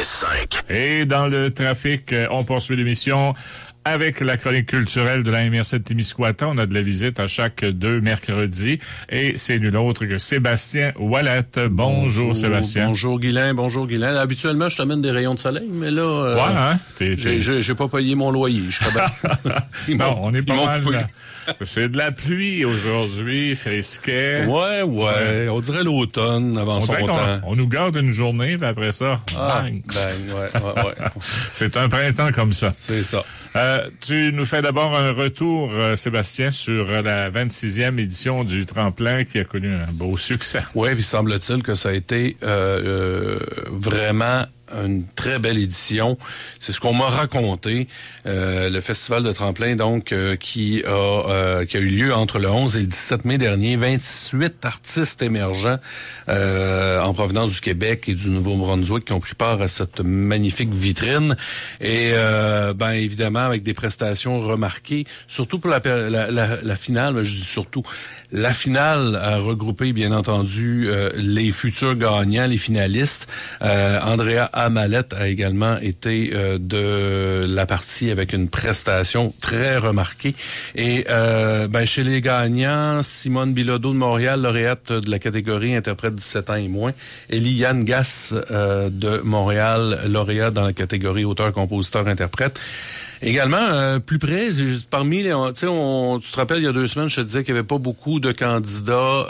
96.5. Et dans le trafic, on poursuit l'émission avec la chronique culturelle de la MRC de Témiscouata. On a de la visite à chaque 2 mercredis. Et c'est nul autre que Sébastien Ouellette. Bonjour Sébastien. Bonjour Guylain. Habituellement, je t'amène des rayons de soleil, mais là, ouais, hein? J'ai pas payé mon loyer. Je serais bien. Non, on est pas mal là. C'est de la pluie aujourd'hui, frisquet. Ouais. On dirait l'automne avant son temps. On nous garde une journée, puis après ça, bang. Ouais. C'est un printemps comme ça. C'est ça. Tu nous fais d'abord un retour, Sébastien, sur la 26e édition du Tremplin qui a connu un beau succès. Oui, puis semble-t-il que ça a été vraiment une très belle édition. C'est ce qu'on m'a raconté. Le festival de Tremplin, donc, qui a eu lieu entre le 11 et le 17 mai dernier. 28 artistes émergents en provenance du Québec et du Nouveau-Brunswick qui ont pris part à cette magnifique vitrine. Et évidemment, avec des prestations remarquées, surtout pour la finale, mais je dis surtout, la finale a regroupé, bien entendu, les futurs gagnants, les finalistes. Andrea Amalette a également été de la partie avec une prestation très remarquée. Et chez les gagnants, Simone Bilodeau de Montréal, lauréate de la catégorie interprète 17 ans et moins. Eliane Gass de Montréal, lauréate dans la catégorie auteur-compositeur-interprète. Également, plus près, parmi les... Tu te rappelles, il y a 2 semaines, je te disais qu'il n'y avait pas beaucoup de candidats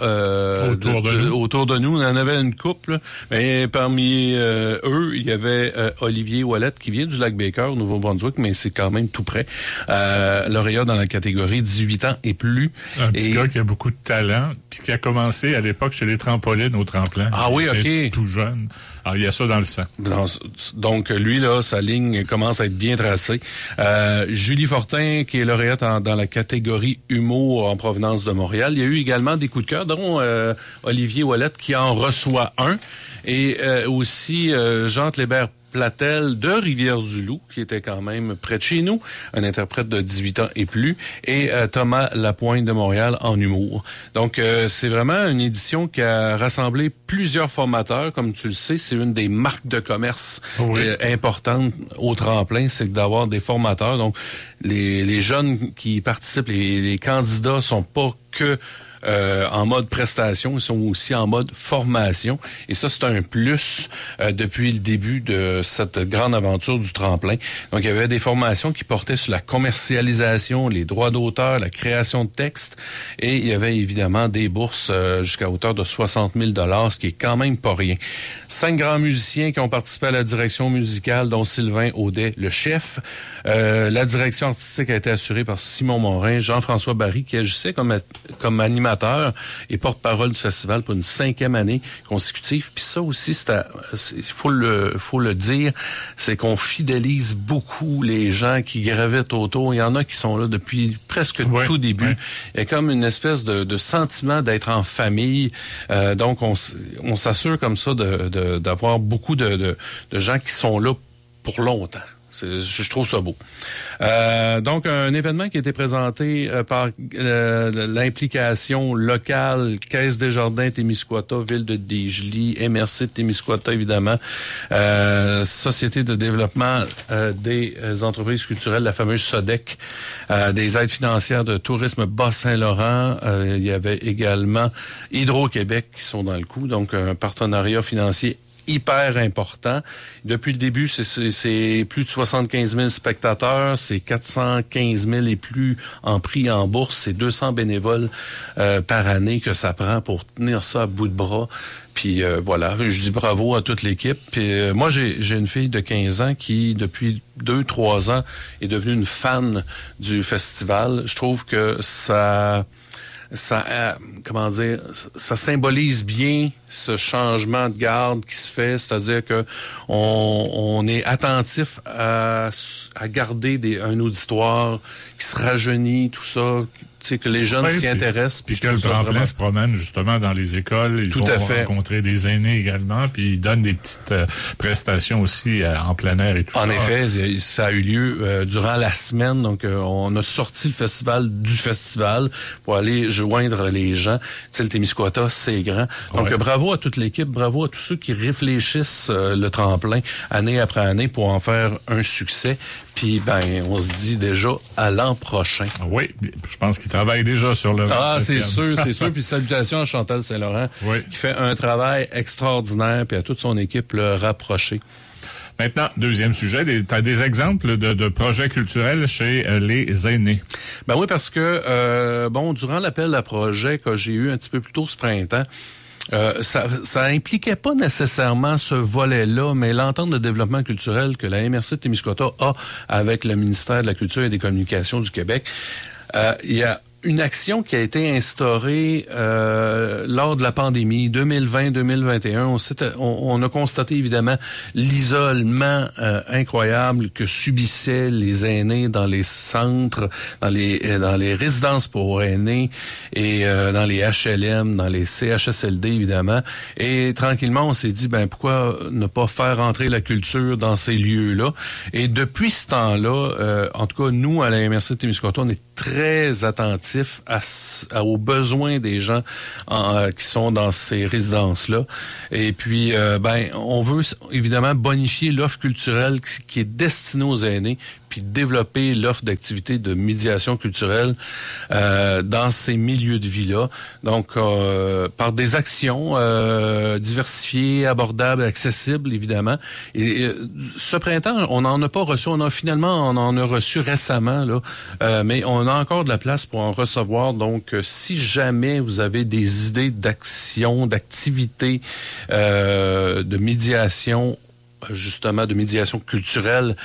autour de nous. On en avait une couple, mais parmi eux, il y avait Olivier Ouellette, qui vient du Lac-Baker, au Nouveau-Brunswick, mais c'est quand même tout près. Lauréat dans la catégorie 18 ans et plus. Un petit gars qui a beaucoup de talent, puis qui a commencé à l'époque chez les trampolines au tremplin. Ah oui, OK. Tout jeune. Alors, il y a ça dans le sang. Donc, lui, là, sa ligne commence à être bien tracée. Julie Fortin, qui est lauréate dans la catégorie humour en provenance de Montréal. Il y a eu également des coups de cœur, dont Olivier Ouellette, qui en reçoit un. Et aussi Jean Clébert Platel de Rivière-du-Loup, qui était quand même près de chez nous, un interprète de 18 ans et plus, et Thomas Lapointe de Montréal en humour. Donc, c'est vraiment une édition qui a rassemblé plusieurs formateurs. Comme tu le sais, c'est une des marques de commerce importantes au Tremplin, c'est d'avoir des formateurs. Donc, les jeunes qui participent, les candidats sont pas que en mode prestation, ils sont aussi en mode formation. Et ça, c'est un plus depuis le début de cette grande aventure du Tremplin. Donc, il y avait des formations qui portaient sur la commercialisation, les droits d'auteur, la création de textes. Et il y avait évidemment des bourses jusqu'à hauteur de 60 000 $, ce qui est quand même pas rien. 5 grands musiciens qui ont participé à la direction musicale, dont Sylvain Audet, le chef. La direction artistique a été assurée par Simon Morin, Jean-François Barry, qui agissait comme animateur et porte-parole du festival pour une 5e année consécutive. Puis ça aussi, il faut le dire, c'est qu'on fidélise beaucoup les gens qui gravitent autour. Il y en a qui sont là depuis presque le tout début. Ouais. Il y a comme une espèce de sentiment d'être en famille. Donc, on s'assure comme ça d'avoir beaucoup de gens qui sont là pour longtemps. Je trouve ça beau. Donc, un événement qui a été présenté par l'implication locale, Caisse Desjardins Témiscouata, Ville de Desjely, MRC de Témiscouata, évidemment, Société de développement des entreprises culturelles, la fameuse SODEC, des aides financières de tourisme Bas-Saint-Laurent. Il y avait également Hydro-Québec qui sont dans le coup, donc un partenariat financier hyper important. Depuis le début, c'est plus de 75 000 spectateurs, c'est 415 000 et plus en prix en bourse, c'est 200 bénévoles par année que ça prend pour tenir ça à bout de bras. Puis voilà, je dis bravo à toute l'équipe. Puis moi, j'ai une fille de 15 ans qui, depuis 2-3 ans, est devenue une fan du festival. Je trouve que ça symbolise bien ce changement de garde qui se fait, c'est-à-dire que on est attentif à garder un auditoire qui se rajeunit, tout ça. que les jeunes s'y intéressent. Puis que le tremplin se promène justement dans les écoles. Ils vont rencontrer des aînés également, puis ils donnent des petites prestations aussi en plein air et tout ça. En effet, ça a eu lieu durant la semaine. Donc, on a sorti le festival du festival pour aller joindre les gens. Tu sais, le Témiscouata, c'est grand. Donc, bravo à toute l'équipe, bravo à tous ceux qui réfléchissent le tremplin année après année pour en faire un succès. Puis, on se dit déjà à l'an prochain. Oui, je pense qu'ils travaillent déjà sur le... Ah, c'est sûr. Puis salutations à Chantal Saint-Laurent, qui fait un travail extraordinaire, puis à toute son équipe le rapprocher. Maintenant, deuxième sujet, tu as des exemples de projets culturels chez les aînés. Ben oui, parce que, durant l'appel à projet que j'ai eu un petit peu plus tôt ce printemps, ça impliquait pas nécessairement ce volet-là, mais l'entente de développement culturel que la MRC de Témiscouata a avec le ministère de la Culture et des Communications du Québec. Il y a une action qui a été instaurée lors de la pandémie 2020-2021. On a constaté évidemment l'isolement incroyable que subissaient les aînés dans les centres, dans les résidences pour aînés et dans les HLM, dans les CHSLD évidemment. Et tranquillement, on s'est dit pourquoi ne pas faire entrer la culture dans ces lieux-là. Et depuis ce temps-là, en tout cas nous à la MRC de Témiscouata, on est très attentifs aux besoins des gens qui sont dans ces résidences-là. Et puis, on veut évidemment bonifier l'offre culturelle qui est destinée aux aînés, puis développer l'offre d'activités de médiation culturelle dans ces milieux de vie-là. Donc, par des actions diversifiées, abordables, accessibles, évidemment. Et ce printemps, on n'en a pas reçu. On en a reçu récemment, là, mais on a encore de la place pour en recevoir. Donc, si jamais vous avez des idées d'actions, d'activités, de médiation, justement de médiation culturelle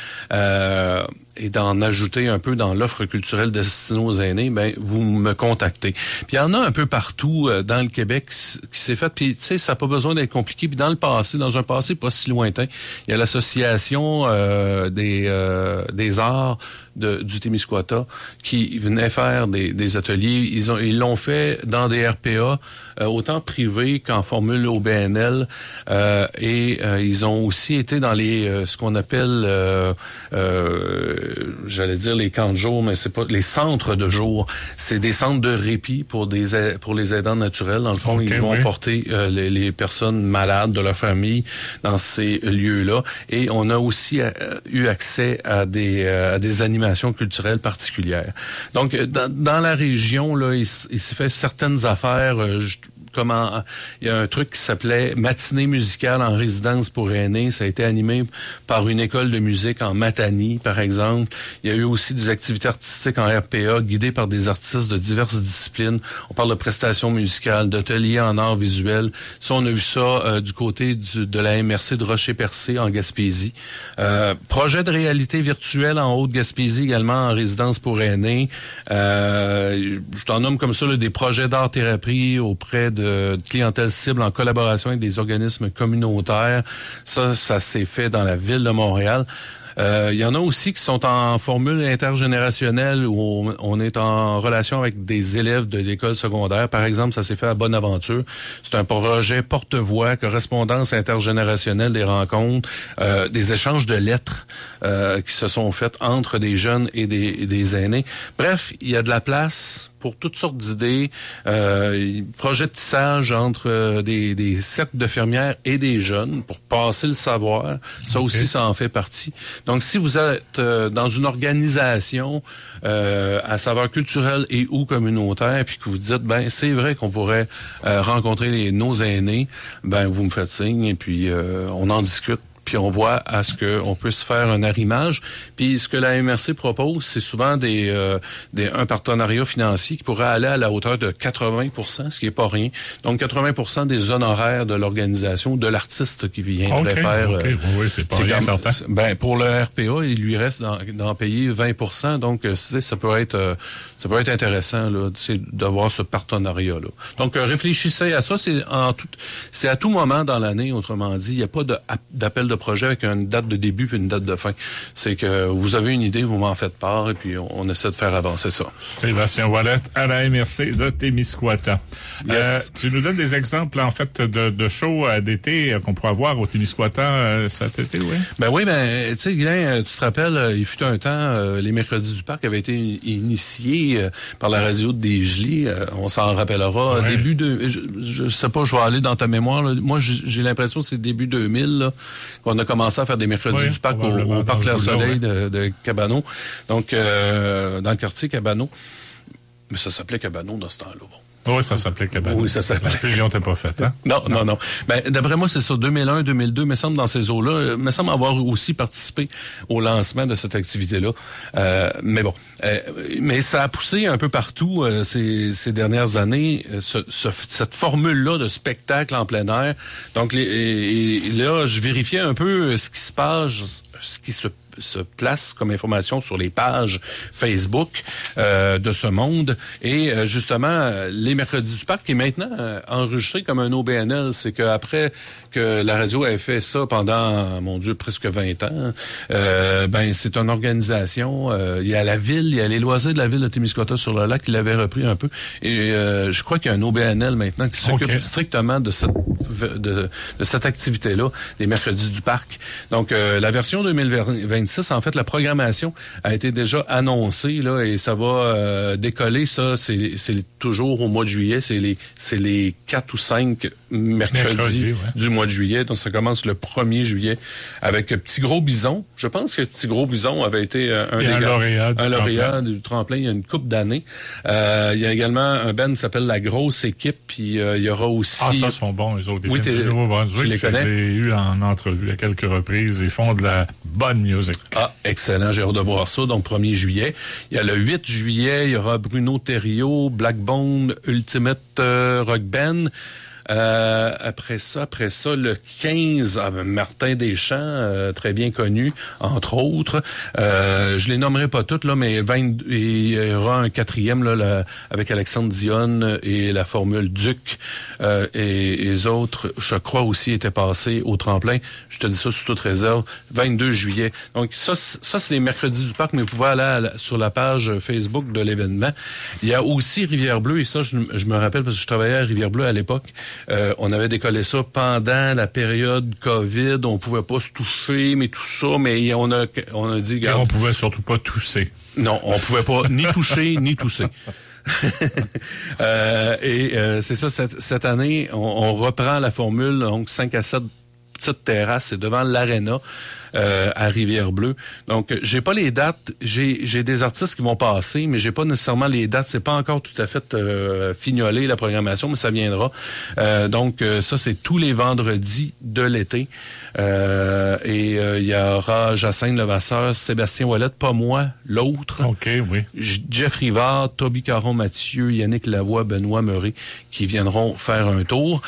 et d'en ajouter un peu dans l'offre culturelle destinée aux aînés, vous me contactez. Puis il y en a un peu partout dans le Québec qui s'est fait, puis tu sais, ça n'a pas besoin d'être compliqué. Puis dans un passé pas si lointain, il y a l'association des arts du Témiscouata qui venait faire des ateliers. Ils l'ont fait dans des RPA, autant privés qu'en formule au BNL, et ils ont aussi été dans ce qu'on appelle j'allais dire les camps de jour, mais c'est pas les centres de jour. C'est des centres de répit pour les aidants naturels. Dans le fond, ils vont porter les personnes malades de leur famille dans ces lieux-là. Et on a aussi eu accès à des animations culturelles particulières. Donc, dans la région, là, il s'est fait certaines affaires. Il y a un truc qui s'appelait Matinée musicale en résidence pour aînés. Ça a été animé par une école de musique en Matanie, par exemple. Il y a eu aussi des activités artistiques en RPA, guidées par des artistes de diverses disciplines. On parle de prestations musicales, d'ateliers en art visuel. Ça, on a vu ça du côté de la MRC de Rocher-Percé en Gaspésie. Projet de réalité virtuelle en Haute-Gaspésie également en résidence pour aînés. Je t'en nomme comme ça des projets d'art-thérapie auprès de clientèle cible en collaboration avec des organismes communautaires. Ça s'est fait dans la ville de Montréal. Il y en a aussi qui sont en formule intergénérationnelle où on est en relation avec des élèves de l'école secondaire. Par exemple, ça s'est fait à Bonaventure. C'est un projet porte-voix, correspondance intergénérationnelle des rencontres, des échanges de lettres qui se sont faits entre des jeunes et des aînés. Bref, il y a de la place pour toutes sortes d'idées, projet de tissage entre des cercles de fermières et des jeunes pour passer le savoir. Ça aussi, ça en fait partie. Donc, si vous êtes dans une organisation à saveur culturelle et ou communautaire, puis que vous dites, c'est vrai qu'on pourrait rencontrer nos aînés, vous me faites signe et puis on en discute. Puis on voit à ce qu'on puisse faire un arrimage. Puis ce que la MRC propose, c'est souvent un partenariat financier qui pourrait aller à la hauteur de 80%, ce qui est pas rien. Donc 80% des honoraires de l'organisation, de l'artiste qui viendrait faire. Oui, c'est pas rien certain. Pour le RPA, il lui reste d'en payer 20%. Donc ça peut être intéressant là, d'avoir ce partenariat-là. Donc réfléchissez à ça. C'est à tout moment dans l'année, autrement dit. Il n'y a pas d'appel de projet avec une date de début puis une date de fin. C'est que vous avez une idée, vous m'en faites part et puis on essaie de faire avancer ça. Sébastien Ouellette à la MRC de Témiscouata. Yes. Tu nous donnes des exemples, en fait, de shows d'été qu'on pourra voir au Témiscouata cet été, oui? Ben oui, tu sais, Guylain, tu te rappelles, il fut un temps, les mercredis du parc avaient été initiés par la radio de Desjely. On s'en rappellera. Ouais. Début de, je sais pas, je vais aller dans ta mémoire. Là. Moi, j'ai l'impression que c'est début 2000 là, qu'on a commencé à faire des mercredis du parc au Parc Clair Soleil de Cabano. Donc, dans le quartier Cabano. Mais ça s'appelait Cabano dans ce temps-là. Bon. Oui, ça s'appelait Cabano. Oui, ça s'appelait. La fusion t'es pas faite, hein? Non. Ben, d'après moi, c'est ça, 2001, 2002, me semble, dans ces eaux-là, me semble avoir aussi participé au lancement de cette activité-là. Mais bon. Mais ça a poussé un peu partout ces dernières années, cette formule-là de spectacle en plein air. Donc, là, je vérifiais un peu ce qui se passe, ce qui se place comme information sur les pages Facebook de ce monde. Et justement, les mercredis du parc, qui est maintenant enregistré comme un OBNL, c'est qu'après que la radio avait fait ça pendant, mon Dieu, presque 20 ans, ben c'est une organisation. Il y a la ville, il y a les loisirs de la ville de Témiscouata-sur-le-Lac qui l'avaient repris un peu. Et je crois qu'il y a un OBNL maintenant qui s'occupe strictement de cette activité-là, des mercredis du parc. Donc, la version 2026, en fait, la programmation a été déjà annoncée, là, et ça va décoller, ça, c'est toujours au mois de juillet, c'est les 4 ou 5 mercredis du mois de juillet. Donc, ça commence le 1er juillet avec Petit Gros Bison. Je pense que Petit Gros Bison avait été un lauréat du tremplin il y a une couple d'années. Il y a également un band qui s'appelle La Grosse Équipe, puis il y aura aussi... Ah, ça sont bons, les autres. Oui, tu les connais? Je les ai eu en entrevue à quelques reprises. Ils font de la bonne musique. Ah, excellent. J'ai hâte de voir ça. Donc, 1er juillet. Il y a le 8 juillet, il y aura Bruno Thériault, Blackbone, Ultimate Rock Band. Après ça, le 15, Martin Deschamps, très bien connu, entre autres. Je les nommerai pas toutes, là, mais il y aura un 4e, là, avec Alexandre Dionne et la formule Duc. Et les autres, je crois aussi, étaient passés au tremplin. Je te dis ça sous toute réserve. 22 juillet. Donc, ça c'est les mercredis du parc, mais vous pouvez aller sur la page Facebook de l'événement. Il y a aussi Rivière-Bleue, et ça, je me rappelle parce que je travaillais à Rivière-Bleue à l'époque. On avait décollé ça pendant la période COVID. On pouvait pas se toucher, mais tout ça. Mais on a dit... Et on pouvait surtout pas tousser. Non, on pouvait pas ni toucher, ni tousser. C'est ça, cette année, on reprend la formule, donc 5 à 7 petites terrasses, c'est devant l'aréna. À Rivière-Bleue. Donc, j'ai pas les dates. J'ai des artistes qui vont passer, mais j'ai pas nécessairement les dates. C'est pas encore tout à fait fignolé, la programmation, mais ça viendra. Donc, ça, c'est tous les vendredis de l'été. Il y aura Jacinthe Levasseur, Sébastien Ouellette, pas moi, l'autre. OK, oui. Jeff Rivard, Toby Caron-Mathieu, Yannick Lavoie, Benoît Meuret, qui viendront faire un tour.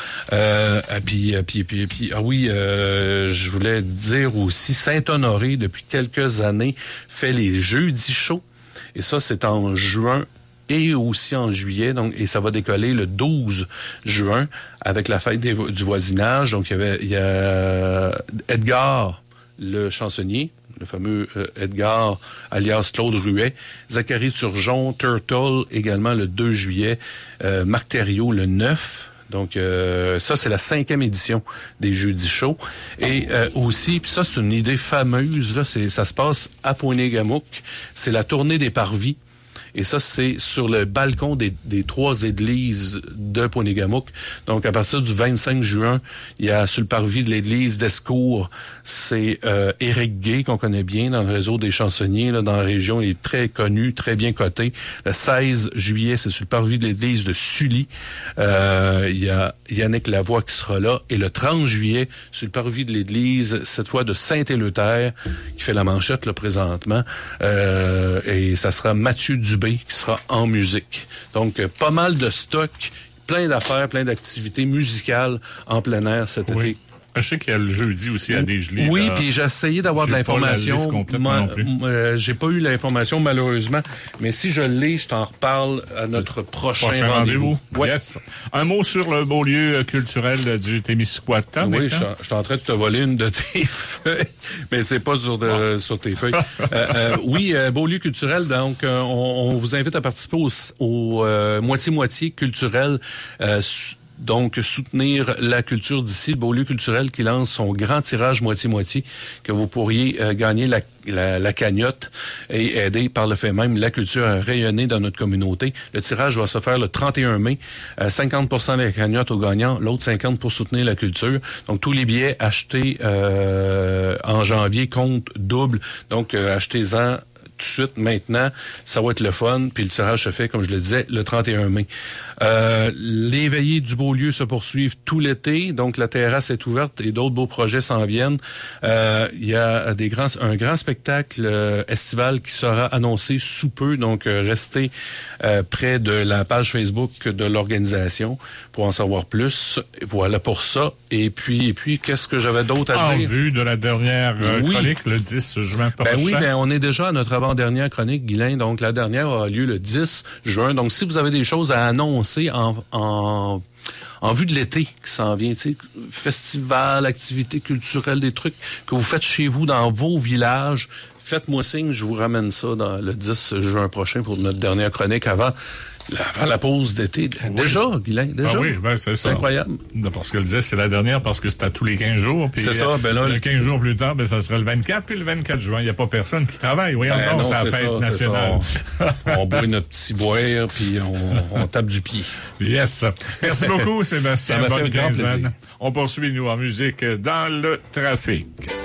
Je voulais dire aussi, Saint-Honoré, depuis quelques années, fait les jeudis chauds. Et ça, c'est en juin et aussi en juillet. Donc, et ça va décoller le 12 juin avec la fête du voisinage. Donc, il y a Edgar, le chansonnier, le fameux Edgar, alias Claude Ruet, Zachary Turgeon, Turtle, également le 2 juillet, Marc Thériault, le 9. Donc, ça, c'est la 5e édition des Jeudis chauds. Et aussi, puis ça, c'est une idée fameuse, là, ça se passe à Pointe-Gamouk. C'est la tournée des parvis. Et ça, c'est sur le balcon des 3 églises de Pointe-Gamouk. Donc, à partir du 25 juin, il y a sur le parvis de l'église d'Escours, c'est Éric Gay, qu'on connaît bien dans le réseau des chansonniers, là, dans la région. Il est très connu, très bien coté. Le 16 juillet, c'est sur le parvis de l'église de Sully. Il y a Yannick Lavoie qui sera là. Et le 30 juillet, sur le parvis de l'église, cette fois de Saint-Éleuthère, qui fait la manchette, là, présentement. Et ça sera Mathieu Dubé qui sera en musique. Donc, pas mal de stock, plein d'affaires, plein d'activités musicales en plein air cet été Je sais qu'il y a le jeudi aussi à Desgelées. Oui, puis j'ai essayé d'avoir de l'information. J'ai pas eu l'information malheureusement, mais si je l'ai, je t'en reparle à notre prochain rendez-vous. Ouais. Yes. Un mot sur le beau lieu culturel du Témiscouata. Oui, je suis en train de te voler une de tes feuilles, mais c'est pas sur tes feuilles. Oui, beau lieu culturel, donc on vous invite à participer au moitié-moitié culturel. Donc, soutenir la culture d'ici, le Beaulieu culturel qui lance son grand tirage moitié-moitié, que vous pourriez gagner la cagnotte et aider par le fait même la culture à rayonner dans notre communauté. Le tirage va se faire le 31 mai. 50% de la cagnotte aux gagnants, l'autre 50% pour soutenir la culture. Donc, tous les billets achetés en janvier comptent double. Donc, achetez-en tout de suite, maintenant, ça va être le fun, puis le tirage se fait, comme je le disais, le 31 mai. Les veillées du Beaulieu se poursuivent tout l'été, donc la terrasse est ouverte et d'autres beaux projets s'en viennent. Il y a un grand spectacle estival qui sera annoncé sous peu, donc restez près de la page Facebook de l'organisation pour en savoir plus. Voilà pour ça. Et puis qu'est-ce que j'avais d'autre à dire? En vue de la dernière chronique, le 10 juin prochain. On est déjà à notre avant-dernière chronique, Guylain. Donc, la dernière a lieu le 10 juin. Donc, si vous avez des choses à annoncer en vue de l'été qui s'en vient, tu sais, festival, activités culturelles, des trucs que vous faites chez vous, dans vos villages, faites-moi signe, je vous ramène ça dans le 10 juin prochain pour notre dernière chronique avant la pause d'été. Déjà, Guylain, déjà. Ah oui, ben c'est ça. C'est incroyable. Parce que le 10, c'est la dernière, parce que c'est à tous les 15 jours. Puis c'est ça. Ben là, le 15 jours plus tard, ben ça sera le 24, puis le 24 juin. Il n'y a pas personne qui travaille. Oui, encore, c'est la fête nationale. On boit notre petit boire, puis on tape du pied. Yes. Merci beaucoup, Sébastien. Ça m'a fait bonne grand quinzaine. plaisir. On poursuit, nous, en musique dans le trafic.